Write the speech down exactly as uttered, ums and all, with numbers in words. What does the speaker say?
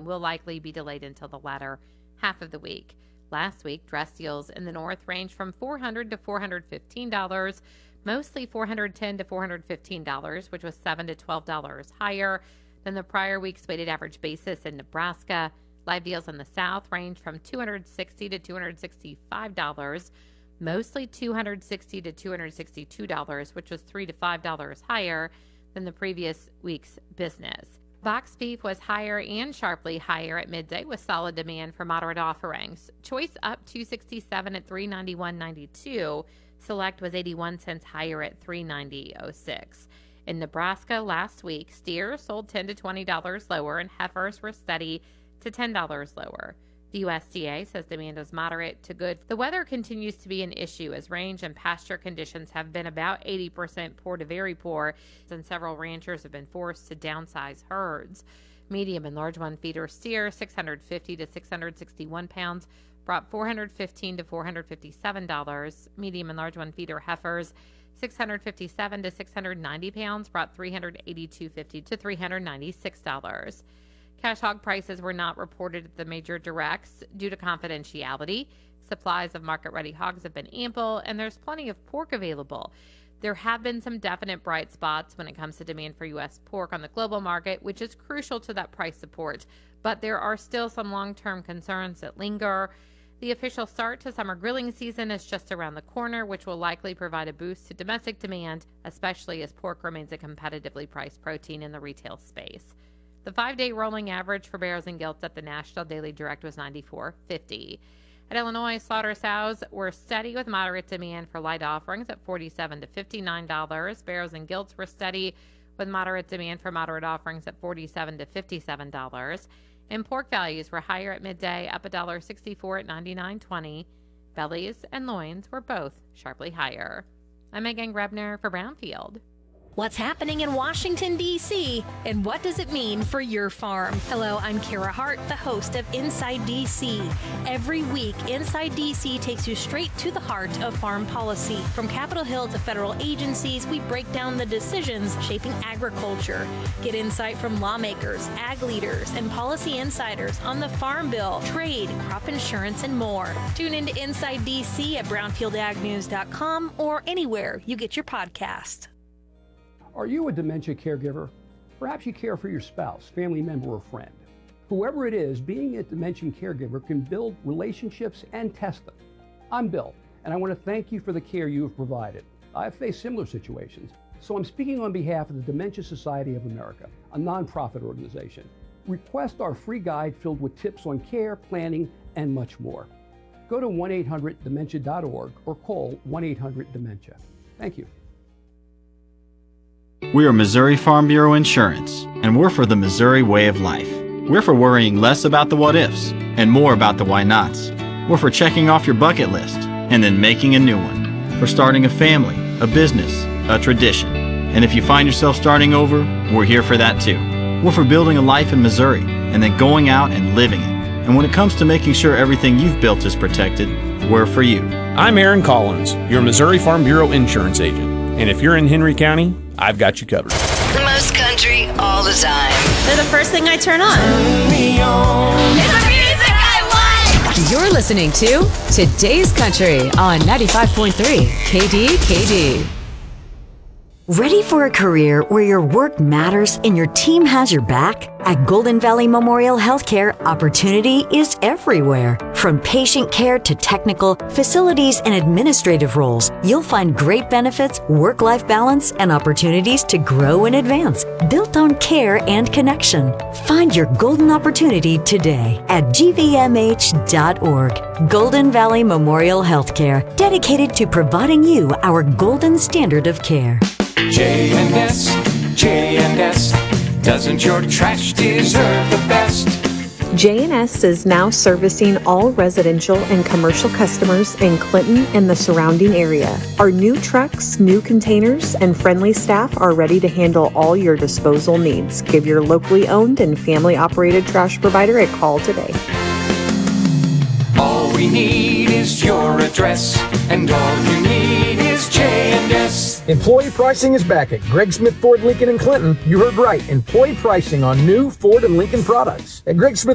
will likely be delayed until the latter half of the week. Last week, dress deals in the north ranged from four hundred dollars to four hundred fifteen dollars, mostly four hundred ten dollars to four hundred fifteen dollars, which was seven dollars to twelve dollars higher than the prior week's weighted average basis in Nebraska. Live deals in the south range from two hundred sixty dollars to two hundred sixty-five dollars, mostly two hundred sixty dollars to two hundred sixty-two dollars, which was three dollars to five dollars higher than the previous week's business. Box beef was higher and sharply higher at midday with solid demand for moderate offerings. Choice up two sixty-seven at three ninety-one ninety-two. Select was eighty-one cents higher at three ninety oh six. In Nebraska last week, steers sold ten to twenty dollars lower and heifers were steady to ten dollars lower. The U S D A says demand is moderate to good. The weather continues to be an issue as range and pasture conditions have been about eighty percent poor to very poor, and several ranchers have been forced to downsize herds. Medium and large one feeder steer, six hundred fifty to six hundred sixty-one pounds, brought four hundred fifteen to four hundred fifty-seven dollars. Medium and large one feeder heifers, six hundred fifty-seven to six hundred ninety pounds, brought three hundred eighty-two fifty to three hundred ninety-six dollars. Cash hog prices were not reported at the major directs due to confidentiality. Supplies of market-ready hogs have been ample, and there's plenty of pork available. There have been some definite bright spots when it comes to demand for U S pork on the global market, which is crucial to that price support, but there are still some long-term concerns that linger. The official start to summer grilling season is just around the corner, which will likely provide a boost to domestic demand, especially as pork remains a competitively priced protein in the retail space. The five-day rolling average for barrows and gilts at the National Daily Direct was ninety-four fifty. At Illinois, slaughter sows were steady with moderate demand for light offerings at forty-seven to fifty-nine dollars. Barrows and gilts were steady with moderate demand for moderate offerings at forty-seven to fifty-seven dollars. And pork values were higher at midday, up one dollar sixty-four at ninety-nine twenty. Bellies and loins were both sharply higher. I'm Megan Grebner for Brownfield. What's happening in Washington, D C, and what does it mean for your farm? Hello, I'm Kara Hart, the host of Inside D C. Every week, Inside D C takes you straight to the heart of farm policy. From Capitol Hill to federal agencies, we break down the decisions shaping agriculture. Get insight from lawmakers, ag leaders, and policy insiders on the Farm Bill, trade, crop insurance, and more. Tune into Inside D C at brownfield ag news dot com or anywhere you get your podcast. Are you a dementia caregiver? Perhaps you care for your spouse, family member, or friend. Whoever it is, being a dementia caregiver can build relationships and test them. I'm Bill, and I want to thank you for the care you have provided. I've faced similar situations, so I'm speaking on behalf of the Dementia Society of America, a nonprofit organization. Request our free guide filled with tips on care, planning, and much more. Go to one eight hundred dementia dot org or call one eight hundred dementia. Thank you. We are Missouri Farm Bureau Insurance, and we're for the Missouri way of life. We're for worrying less about the what-ifs and more about the why-nots. We're for checking off your bucket list and then making a new one. For starting a family, a business, a tradition. And if you find yourself starting over, we're here for that too. We're for building a life in Missouri and then going out and living it. And when it comes to making sure everything you've built is protected, we're for you. I'm Aaron Collins, your Missouri Farm Bureau insurance agent. And if you're in Henry County, I've got you covered. The most country all the time. They're the first thing I turn on. Turn me on. It's the music I want. You're listening to Today's Country on ninety-five point three K D K D. Ready for a career where your work matters and your team has your back? At Golden Valley Memorial Healthcare, opportunity is everywhere. From patient care to technical, facilities, and administrative roles, you'll find great benefits, work-life balance, and opportunities to grow and advance, built on care and connection. Find your golden opportunity today at G V M H dot org. Golden Valley Memorial Healthcare, dedicated to providing you our golden standard of care. J and S, J and S, doesn't your trash deserve the best? J and S is now servicing all residential and commercial customers in Clinton and the surrounding area. Our new trucks, new containers, and friendly staff are ready to handle all your disposal needs. Give your locally owned and family-operated trash provider a call today. All we need is your address, and all you need is J and S. Employee pricing is back at Greg Smith Ford Lincoln in Clinton. You heard right. Employee pricing on new Ford and Lincoln products. At Greg Smith